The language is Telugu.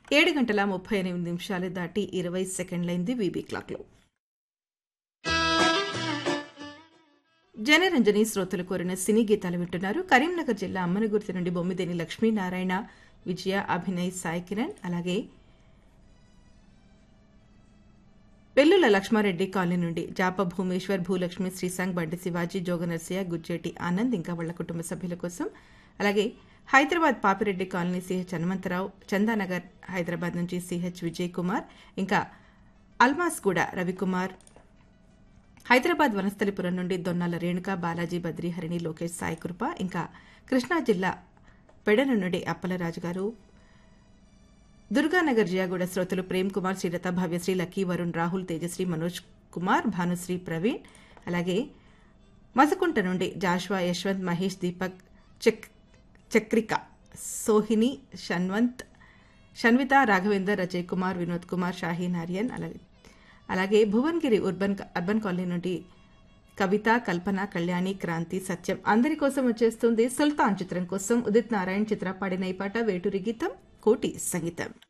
7:38 దాటి 20 సెకండ్లైంది వీబీ క్లాక్లో. జనరంజని శ్రోతలు కోరిన సినీ గీతాలు వింటున్నారు. కరీంనగర్ జిల్లా అమ్మనగుర్తి నుండి బొమ్మిదేని లక్ష్మీనారాయణ, విజయ, అభినయ్, సాయి కిరణ్, అలాగే పెల్లుల లక్ష్మారెడ్డి కాలనీ నుండి జాప భూమేశ్వర్, భూలక్ష్మి, శ్రీసాంగ్, బండి శివాజీ, జోగనర్సయ్య, గుజ్జేటి ఆనంద్, ఇంకా వాళ్ల కుటుంబ సభ్యుల కోసం. అలాగే హైదరాబాద్ పాపిరెడ్డి కాలనీ సిహెచ్ హనుమంతరావు, చందానగర్ హైదరాబాద్ నుంచి సిహెచ్ విజయ్ కుమార్, ఇంకా అల్మాస్గూడ రవికుమార్, హైదరాబాద్ వనస్థలిపురం నుండి దొన్నాల రేణుక, బాలాజీ, బద్రి, హరిణి, లోకేష్, సాయి కృప, ఇంకా కృష్ణా జిల్లా పెడన నుండి అప్పలరాజు గారు, దుర్గానగర్ జియాగూడ శ్రోతలు ప్రేమ్ కుమార్, శ్రీలత, భవ్యశ్రీ, లక్కీ, వరుణ్, రాహుల్, తేజశ్రీ, మనోజ్ కుమార్, భానుశ్రీ, ప్రవీణ్, అలాగే మసకుంట నుండి జాష్వా, యశ్వంత్, మహేష్, దీపక్, చక్రిక, సోహిని, షన్విత, రాఘవేందర్, అజయ్ కుమార్, వినోద్ కుమార్, షాహీన్, ఆర్యన్, అలాగే భువన్గిరి అర్బన్ కాలనీ నుండి కవిత, కల్పన, కళ్యాణి, క్రాంతి, సత్యం. అందరి కోసం వచ్చేస్తుంది సుల్తాన్ చిత్రం కోసం ఉదిత్ నారాయణ్ చిత్ర పాడిన ఈ పాట. వేటూరి గీతం, కోటి సంగీతం.